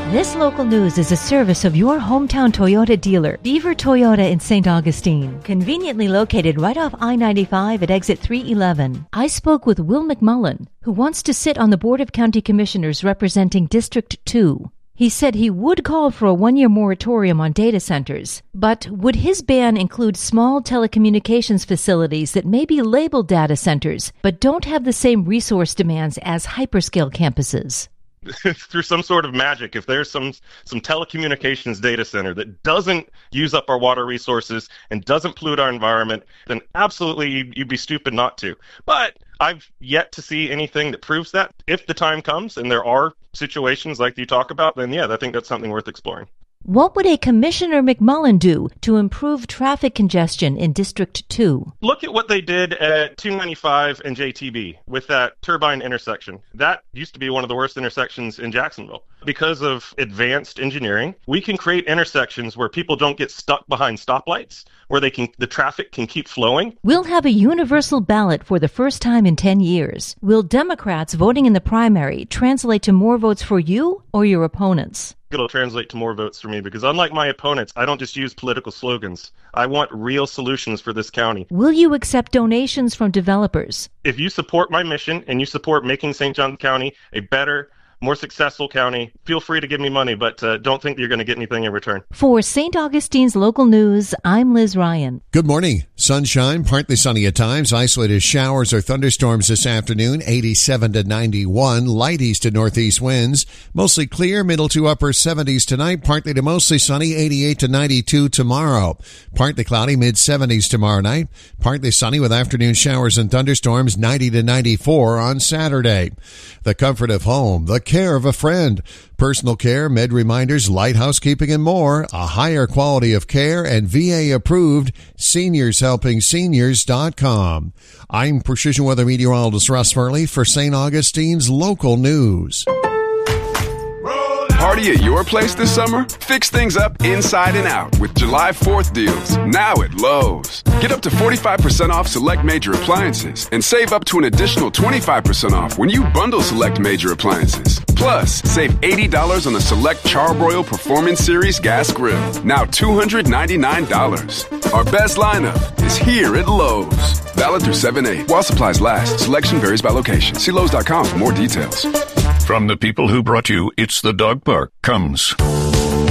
This local news is a service of your hometown Toyota dealer, Beaver Toyota in St. Augustine, conveniently located right off I-95 at exit 311. I spoke with Will McMullen, who wants to sit on the Board of County Commissioners representing District 2. He said he would call for a one-year moratorium on data centers, but would his ban include small telecommunications facilities that may be labeled data centers, but don't have the same resource demands as hyperscale campuses? Through some sort of magic, if there's some telecommunications data center that doesn't use up our water resources and doesn't pollute our environment, then absolutely you'd be stupid not to. But I've yet to see anything that proves that. If the time comes and there are situations like you talk about, then yeah, I think that's something worth exploring. What would a Commissioner McMullen do to improve traffic congestion in District 2? Look at what they did at 295 and JTB with that turbine intersection. That used to be one of the worst intersections in Jacksonville. Because of advanced engineering, we can create intersections where people don't get stuck behind stoplights, where the traffic can keep flowing. We'll have a universal ballot for the first time in 10 years. Will Democrats voting in the primary translate to more votes for you or your opponents? It'll translate to more votes for me because unlike my opponents, I don't just use political slogans. I want real solutions for this county. Will you accept donations from developers? If you support my mission and you support making St. Johns County a better, more successful county, feel free to give me money, but don't think that you're going to get anything in return. For St. Augustine's Local News, I'm Liz Ryan. Good morning. Sunshine, partly sunny at times. Isolated showers or thunderstorms this afternoon, 87 to 91. Light east to northeast winds. Mostly clear, middle to upper 70s tonight. Partly to mostly sunny, 88 to 92 tomorrow. Partly cloudy, mid-70s tomorrow night. Partly sunny with afternoon showers and thunderstorms, 90 to 94 on Saturday. The comfort of home, the care of a friend, personal care, med reminders, light housekeeping, and more. A higher quality of care and VA approved. SeniorsHelpingSeniors.com. I'm Precision Weather Meteorologist Russ Furley for St. Augustine's Local News. Party at your place this summer? Fix things up inside and out with July 4th deals, now at Lowe's. Get up to 45% off select major appliances and save up to an additional 25% off when you bundle select major appliances. Plus, save $80 on a select Charbroil Performance Series gas grill, now $299. Our best lineup is here at Lowe's. Valid through 7/8. While supplies last, selection varies by location. See Lowe's.com for more details. From the people who brought you It's the Dog Park comes